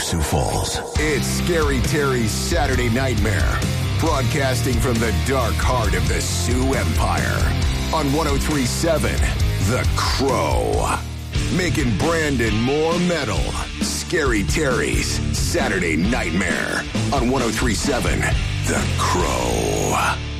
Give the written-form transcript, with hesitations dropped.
Sioux Falls. It's Scary Terry's Saturday Nightmare, broadcasting from the dark heart of the Sioux Empire on 103.7 The Crow. Making Brandon more metal. Scary Terry's Saturday Nightmare on 103.7 The Crow.